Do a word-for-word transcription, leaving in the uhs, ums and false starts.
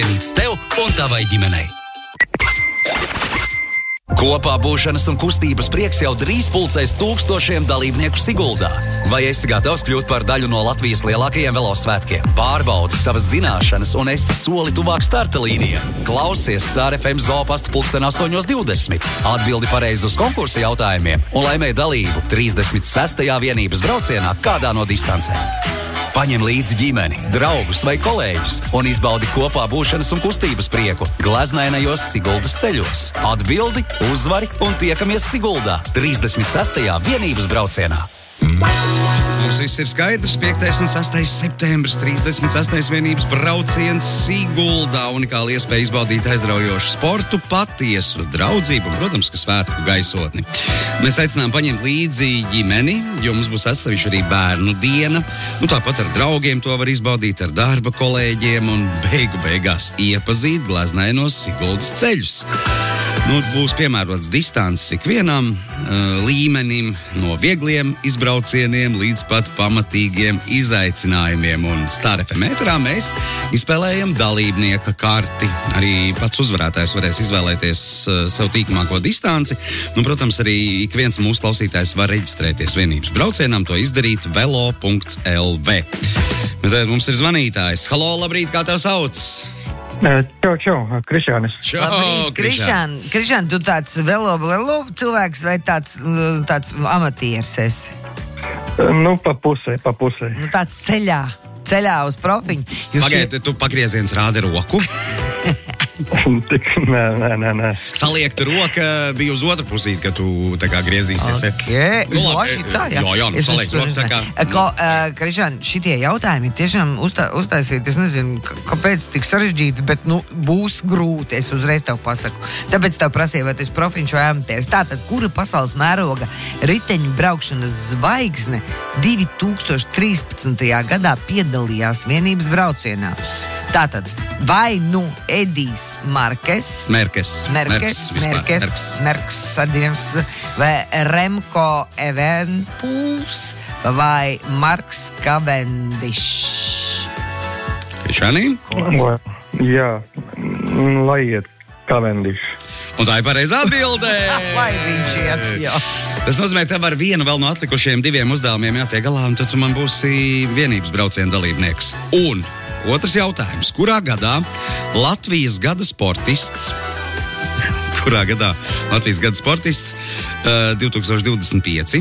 Līdz tev un tavai ģimenei. Kopā būšanas un kustības prieks jau drīz pulcēs tūkstošiem dalībnieku Siguldā. Vai esi gatavs kļūt par daļu no Latvijas lielākajiem velosvētkiem? Pārbaudi savas zināšanas un esi soli tuvāk starta līnijā. Klausies Star F M Zoopasta pulksten astoņos divdesmit. Atbildi pareizi uz konkursa jautājumiem un laimē dalību trīsdesmit sestajā vienības braucienā kādā no distancēm. Paņem līdzi ģimeni, draugus vai kolēģus un izbaudi kopā būšanas un kustības prieku gleznainajos Siguldas ceļos. Atbildi, uzvari un tiekamies Siguldā trīsdesmit sestajā vienības braucienā. Mums viss ir skaidrs. piektais un sestais septembris, trīsdesmit sestais vienības brauciens Siguldā. Unikāla iespēja izbaudīt aizraujošu sportu, patiesu draudzību un, protams, ka svētku gaisotni. Mēs aicinām paņemt līdzi ģimeni, jo mums būs atsevišķi arī bērnu diena. Nu, tāpat ar draugiem to var izbaudīt, ar darba kolēģiem un beigu beigās iepazīt gleznainos Siguldas ceļus. Nu, būs piemērots distances ikvienam uh, līmenim, no viegliem izbraucieniem līdz pat pamatīgiem izaicinājumiem. Un Star F M ēterā mēs izspēlējam dalībnieka karti. Arī pats uzvarētājs varēs izvēlēties uh, sev tīkamāko distanci. Nu, protams, arī ik viens mūsu klausītājs var reģistrēties vienības braucienām, to izdarīt velo punkts l v. Bet tad mums ir zvanītājs. Halo, labrīt, kā tev sauc? Čau, čau, Krišānis. Čau, Labrīt, Krišān. Krišān, tu tāds velo, velo cilvēks vai tāds, tāds amatieris esi? Nu, pa pusē, pa pusē. Nu, tāds ceļā, ceļā uz profiņu. Pagaid, tu pagrieziens rādi roku. Tik, nē, nē, nē, nē. Saliekta roka bija uz otru pusīt, kad tu tā kā griezīsies. Okay. Nu, No, labi, šitā, jā. jā, jā, nu, Es saliekt tur roka tā kā. nezināju. Kla, uh, Krišān, šitie jautājumi tiešām uztā, uztaisīt, es nezinu, k- kāpēc tik sarežģīti, bet, nu, būs grūti, es uzreiz tev pasaku. Tāpēc tev prasīja, vai tu esi profiņš vai amatieris. Tātad, kura pasaules mēroga riteņu braukšanas zvaigzne divi tūkstoši trīspadsmitajā gadā piedalījās vienības braucienā? Tātad, vai nu Edijs Markes, Merkes. Merkes, vispār, Merkes, Merkes ar diviem s, vai Remko Evenpools, vai Marks Cavendish. Krišānī? Jā, lai iet Cavendish. Un tā ir pareizā atbildē. Lai viņš iet, jā. Tas nozīmē, ka tev ar vienu vēl no atlikušajiem diviem uzdevumiem jātiek galā, un tad tu man būsi vienības brauciena dalībnieks. Un otrs jautājums. Kurā gadā Latvijas gada sportists kurā gadā Latvijas gada sportists uh, divtūkstoš divdesmit pieci